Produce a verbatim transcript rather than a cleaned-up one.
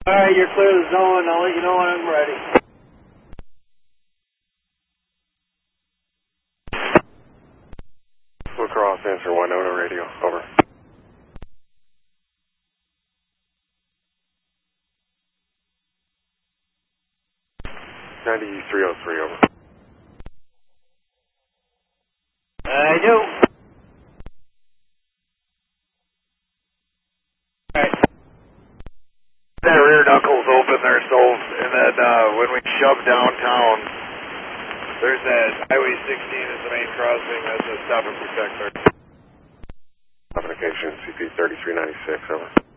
All right, you're clear of the zone. I'll let you know when I'm ready. Blue Cross, answer Winona radio, over. ninety-three oh three, over. I do. All right. That rear knuckle's open there, so, and then uh, when we shove downtown, there's that Highway sixteen is the main crossing. That's a stop and protect there. Application C P thirty-three ninety-six, over.